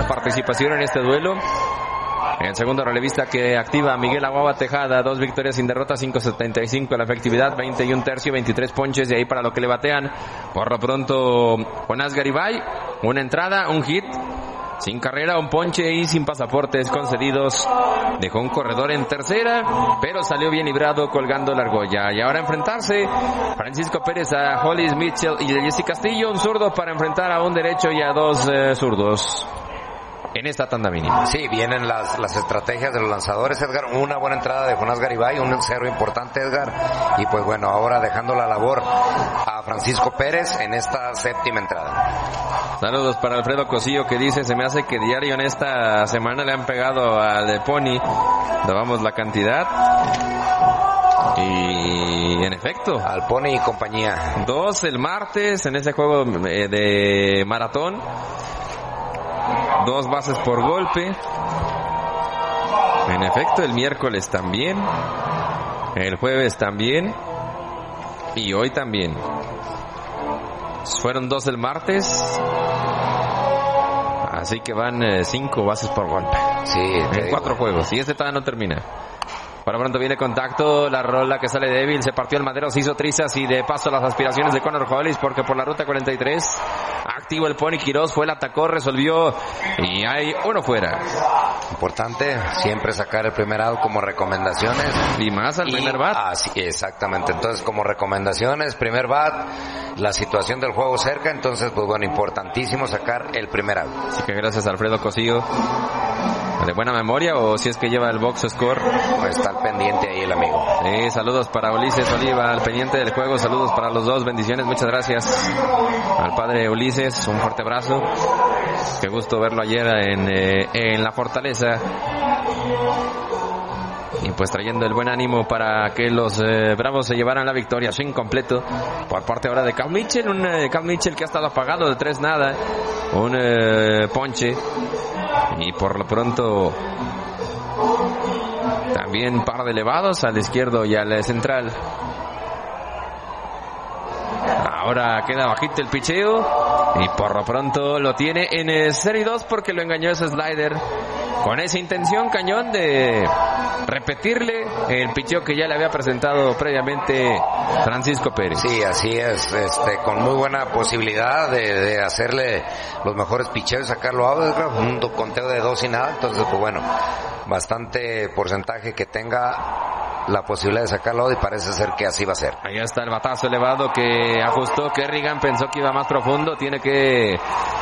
participación en este duelo. El segundo relevista que activa Miguel Aguaba Tejada, 2 victorias sin derrota, 5.75 la efectividad, 21 tercio, 23 ponches, de ahí para lo que le batean. Por lo pronto, Jonás Garibay, una entrada, un hit, sin carrera, un ponche y sin pasaportes concedidos. Dejó un corredor en tercera, pero salió bien librado colgando la argolla. Y ahora enfrentarse Francisco Pérez a Hollis Mitchell y Jesse Castillo, un zurdo para enfrentar a un derecho y a 2 zurdos en esta tanda mínima. Sí, vienen las estrategias de los lanzadores, Edgar. Una buena entrada de Jonás Garibay, un cero importante, Edgar. Y pues bueno, ahora dejando la labor a Francisco Pérez en esta séptima entrada. Saludos para Alfredo Cosillo, que dice: se me hace que diario en esta semana le han pegado al de Pony. Tomamos la cantidad. Y en efecto, al Pony y compañía. 2 el martes en ese juego de maratón. 2 bases por golpe. En efecto, el miércoles también. El jueves también. Y hoy también. Fueron 2 el martes. Así que van 5 bases por golpe. Sí, en 4 juegos. Y este todavía no termina. Por pronto viene contacto, la rola que sale débil, se partió el madero, se hizo trizas y de paso las aspiraciones de Connor Hollis, porque por la ruta 43, activo el Pony Quiroz, fue, el atacó, resolvió y hay uno fuera. Importante siempre sacar el primer out como recomendaciones. Y más al primer bat. Sí, exactamente, entonces como recomendaciones, primer bat, la situación del juego cerca, entonces pues bueno, importantísimo sacar el primer out. Así que gracias a Alfredo Cosillo. ¿De buena memoria o si es que lleva el box score? Pues está al pendiente ahí el amigo. Saludos para Ulises Oliva, al pendiente del juego. Saludos para los dos, bendiciones, muchas gracias al padre Ulises, un fuerte abrazo. Qué gusto verlo ayer en la Fortaleza. Y pues trayendo el buen ánimo para que los Bravos se llevaran la victoria. Swing completo por parte ahora de Cal Mitchell. Un Cal Mitchell que ha estado apagado de 3-0. Un ponche. Y por lo pronto también par de elevados al izquierdo y al central. Ahora queda bajito el picheo y por lo pronto lo tiene en 0-2 porque lo engañó ese slider. Con esa intención, Cañón, de repetirle el picheo que ya le había presentado previamente Francisco Pérez. Sí, así es, con muy buena posibilidad de hacerle los mejores picheos y sacarlo a un conteo de 2 y nada. Entonces, pues bueno, bastante porcentaje que tenga la posibilidad de sacarlo y parece ser que así va a ser. Ahí está el batazo elevado que ajustó Kerrigan, pensó que iba más profundo, tiene que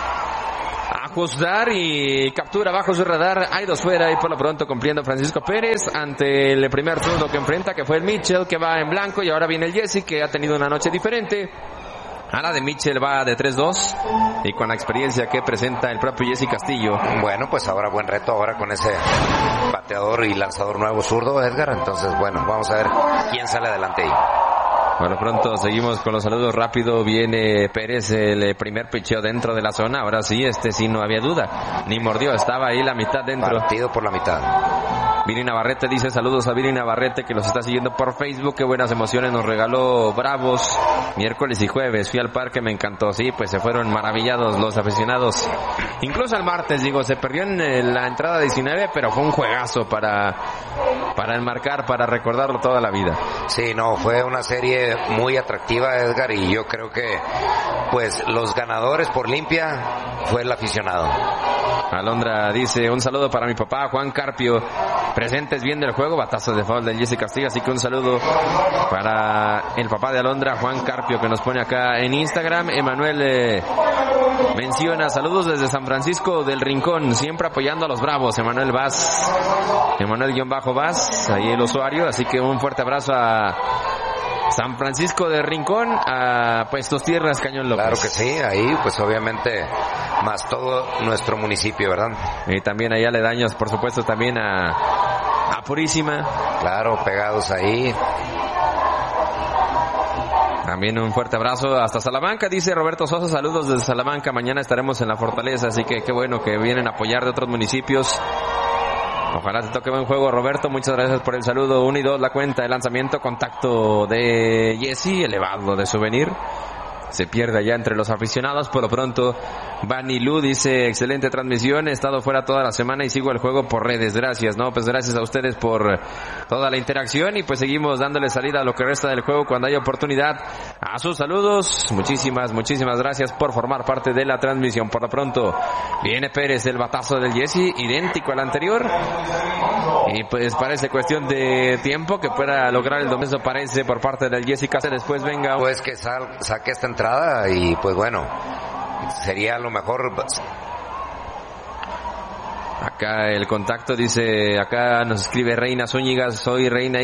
ajustar y captura bajo su radar. Hay 2 fuera y por lo pronto cumpliendo Francisco Pérez ante el primer turno que enfrenta, que fue el Mitchell, que va en blanco, y ahora viene el Jesse, que ha tenido una noche diferente. A la de Mitchell va de 3-2 y con la experiencia que presenta el propio Jesse Castillo. Bueno, pues ahora buen reto ahora con ese bateador y lanzador nuevo zurdo, Edgar. Entonces, bueno, vamos a ver quién sale adelante ahí. Bueno, pronto seguimos con los saludos. Rápido viene Pérez, el primer picheo dentro de la zona. Ahora sí, sí no había duda, ni mordió, estaba ahí la mitad dentro. Partido por la mitad. Viri Navarrete dice: saludos a Viri Navarrete, que los está siguiendo por Facebook. Qué buenas emociones nos regaló Bravos miércoles y jueves. Fui al parque, me encantó. Sí, pues se fueron maravillados los aficionados. Incluso el martes, se perdió en la entrada 19, pero fue un juegazo para enmarcar, para recordarlo toda la vida. Sí, no, fue una serie muy atractiva, Edgar, y yo creo que pues los ganadores por limpia fue el aficionado. Alondra dice: un saludo para mi papá Juan Carpio, presentes viendo el juego, batazos de foul del Jesse Castillo, así que un saludo para el papá de Alondra, Juan Carpio, que nos pone acá en Instagram. Emanuel menciona: saludos desde San Francisco del Rincón, siempre apoyando a los Bravos. Emanuel Vaz, Emanuel-Vaz, ahí el usuario, así que un fuerte abrazo a San Francisco de Rincón, pues tus tierras, Cañón López. Claro que sí, ahí pues obviamente más todo nuestro municipio, ¿verdad? Y también ahí aledaños, por supuesto, también a Purísima. Claro, pegados ahí. También un fuerte abrazo hasta Salamanca, dice Roberto Sosa, saludos desde Salamanca, mañana estaremos en la Fortaleza, así que qué bueno que vienen a apoyar de otros municipios. Ojalá te toque buen juego, Roberto. Muchas gracias por el saludo. 1-2 la cuenta de lanzamiento. Contacto de Jesse, elevado de Souvenir. Se pierde allá entre los aficionados. Por lo pronto Vanilú dice, excelente transmisión, he estado fuera toda la semana y sigo el juego por redes, gracias, ¿no? Pues gracias a ustedes por toda la interacción y pues seguimos dándole salida a lo que resta del juego cuando haya oportunidad. A sus saludos, muchísimas gracias por formar parte de la transmisión. Por lo pronto, viene Pérez, el batazo del Jesse, idéntico al anterior, y pues parece cuestión de tiempo que pueda lograr el domingo, parece, por parte del Jesse Cáceres. Después venga, pues que saque esta entrada y pues bueno, sería lo mejor. Acá el contacto dice, acá nos escribe Reina Zúñiga, soy Reina